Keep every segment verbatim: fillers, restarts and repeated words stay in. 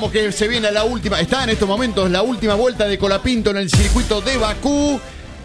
contamos que se viene la última, está en estos momentos la última vuelta de Colapinto en el circuito de Bakú.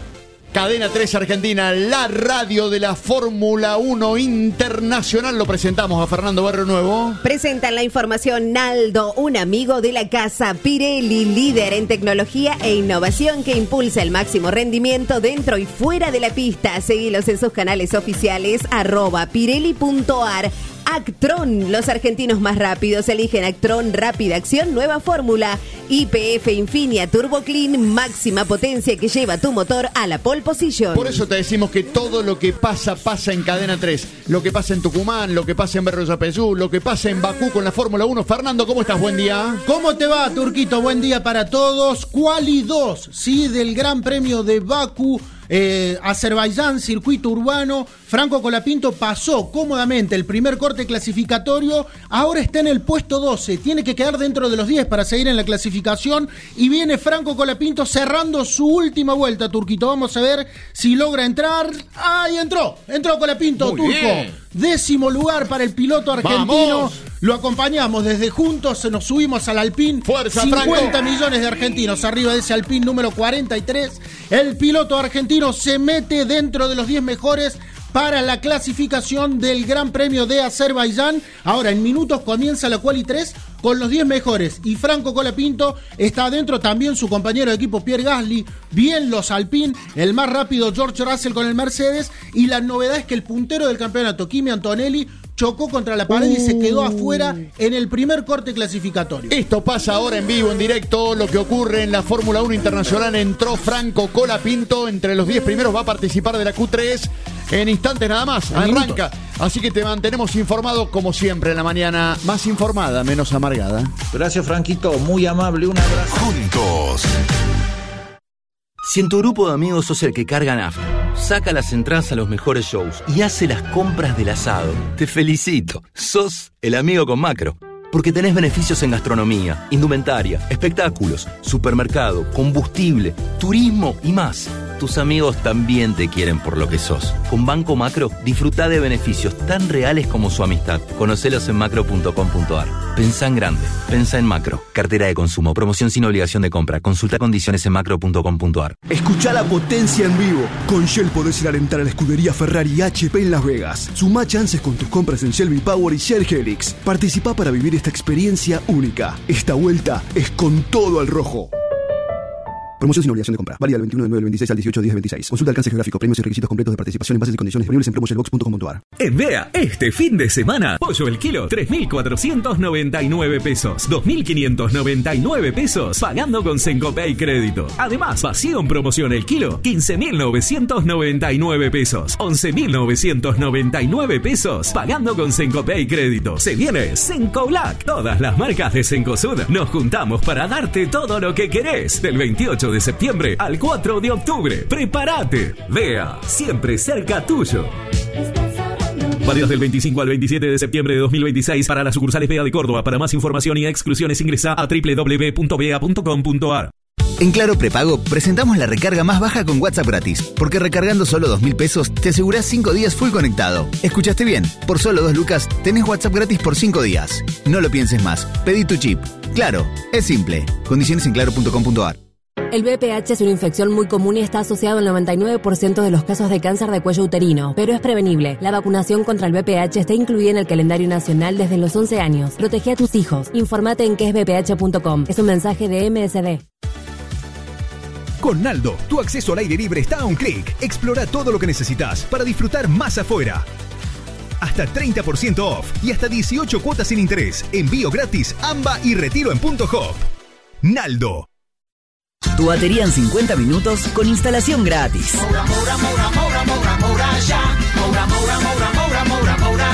Cadena tres Argentina, la radio de la Fórmula uno Internacional. Lo presentamos a Fernando Barrio Nuevo. Presentan la información Naldo, un amigo de la casa Pirelli, líder en tecnología e innovación que impulsa el máximo rendimiento dentro y fuera de la pista. Seguilos en sus canales oficiales, arroba pirelli punto ar. Actron, los argentinos más rápidos eligen Actron Rápida Acción, nueva fórmula. Y P F Infinia Turbo Clean, máxima potencia que lleva tu motor a la pole position. Por eso te decimos que todo lo que pasa, pasa en Cadena tres. Lo que pasa en Tucumán, lo que pasa en Berro Yapeyú, lo que pasa en Bakú con la Fórmula uno. Fernando, ¿cómo estás? Buen día. ¿Cómo te va, Turquito? Buen día para todos. Quali dos, sí, del Gran Premio de Bakú. Eh, Azerbaiyán, circuito urbano. Franco Colapinto pasó cómodamente el primer corte clasificatorio. Ahora está en el puesto doce. Tiene que quedar dentro de los diez para seguir en la clasificación. Y viene Franco Colapinto cerrando su última vuelta, Turquito. Vamos a ver si logra entrar. ¡Ay, entró! Entró Colapinto, Muy Turco. bien. Décimo lugar para el piloto argentino. ¡Vamos! Lo acompañamos desde juntos, nos subimos al Alpine. ¡Fuerza, cincuenta Franco! millones de argentinos arriba de ese Alpine número cuarenta y tres. El piloto argentino se mete dentro de los diez mejores para la clasificación del Gran Premio de Azerbaiyán. Ahora en minutos comienza la Quali tres con los diez mejores y Franco Colapinto está adentro, también su compañero de equipo Pierre Gasly, bien los Alpine, el más rápido George Russell con el Mercedes, y la novedad es que el puntero del campeonato, Kimi Antonelli, chocó contra la pared uh. y se quedó afuera en el primer corte clasificatorio. Esto pasa ahora en vivo, en directo, lo que ocurre en la Fórmula uno Internacional. Entró Franco Colapinto entre los diez primeros, va a participar de la Q tres en instantes nada más, arranca. Así que te mantenemos informado como siempre en la mañana, más informada, menos amargada. Gracias, Franquito, muy amable, un abrazo. Juntos. Si en tu grupo de amigos sos el que carga nafta, saca las entradas a los mejores shows y hace las compras del asado, te felicito, sos el amigo con Macro. Porque tenés beneficios en gastronomía, indumentaria, espectáculos, supermercado, combustible, turismo y más. Tus amigos también te quieren por lo que sos. Con Banco Macro, disfrutá de beneficios tan reales como su amistad. Conocelos en macro punto com punto ar. Pensá en grande. Pensá en Macro. Cartera de consumo. Promoción sin obligación de compra. Consulta condiciones en macro punto com punto ar. Escuchá la potencia en vivo. Con Shell podés ir a alentar a la escudería Ferrari H P en Las Vegas. Sumá chances con tus compras en Shell V-Power y Shell Helix. Participá para vivir esta experiencia única. Esta vuelta es con todo al rojo. Promoción sin obligación de compra. Válida del veintiuno de nueve del veintiséis al dieciocho de diez del veintiséis. Consulta alcance geográfico, premios y requisitos completos de participación en bases y condiciones disponibles en promotionbox punto com punto ar. En Vea, este fin de semana, pollo el kilo, tres mil cuatrocientos noventa y nueve pesos. dos mil quinientos noventa y nueve pesos, pagando con Sencopay Crédito. Además, vacío en promoción el kilo, quince mil novecientos noventa y nueve pesos. once mil novecientos noventa y nueve pesos, pagando con Sencopay Crédito. Se viene Senco Black. Todas las marcas de Cencosud nos juntamos para darte todo lo que querés. Del veintiocho de septiembre al cuatro de octubre. Prepárate. Vea, siempre cerca tuyo. Válidas del veinticinco al veintisiete de septiembre de dos mil veintiséis para las sucursales Vea de Córdoba. Para más información y exclusiones ingresa a doble u doble u doble u punto vea punto com punto ar. En Claro Prepago presentamos la recarga más baja con WhatsApp gratis, porque recargando solo dos mil pesos te asegurás cinco días full conectado. ¿Escuchaste bien? Por solo dos lucas tenés WhatsApp gratis por cinco días. No lo pienses más. Pedí tu chip. Claro, es simple. Condiciones en claro punto com punto ar. El B P H es una infección muy común y está asociado al noventa y nueve por ciento de los casos de cáncer de cuello uterino, pero es prevenible. La vacunación contra el B P H está incluida en el calendario nacional desde los once años. Protege a tus hijos. Informate en que es b p h punto com. Es un mensaje de M S D. Con Naldo, tu acceso al aire libre está a un clic. Explora todo lo que necesitas para disfrutar más afuera. Hasta treinta por ciento off y hasta dieciocho cuotas sin interés. Envío gratis, AMBA y retiro en punto hop. Naldo. Tu batería en cincuenta minutos con instalación gratis. Moura, moura, moura, moura, moura, moura, ya. Moura, moura, moura, moura, moura, moura,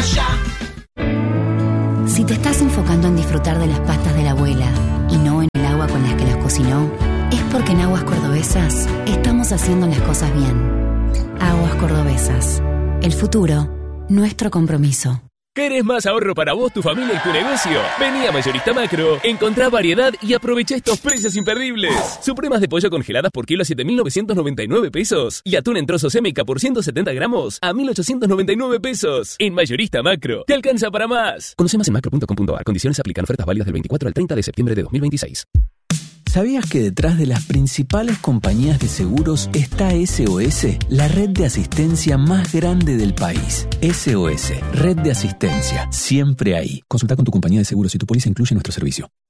ya. Si te estás enfocando en disfrutar de las pastas de la abuela y no en el agua con las que las cocinó, es porque en Aguas Cordobesas estamos haciendo las cosas bien. Aguas Cordobesas. El futuro, nuestro compromiso. ¿Querés más ahorro para vos, tu familia y tu negocio? Vení a Mayorista Macro, encontrá variedad y aprovecha estos precios imperdibles. Supremas de pollo congeladas por kilo a siete mil novecientos noventa y nueve pesos. Y atún en trozos M K por ciento setenta gramos a mil ochocientos noventa y nueve pesos. En Mayorista Macro, te alcanza para más. Conoce más en macro punto com punto a r. Condiciones aplican. Ofertas válidas del veinticuatro al treinta de septiembre de dos mil veintiséis. ¿Sabías que detrás de las principales compañías de seguros está S O S, la red de asistencia más grande del país? S O S, red de asistencia, siempre ahí. Consulta con tu compañía de seguros si tu póliza incluye nuestro servicio.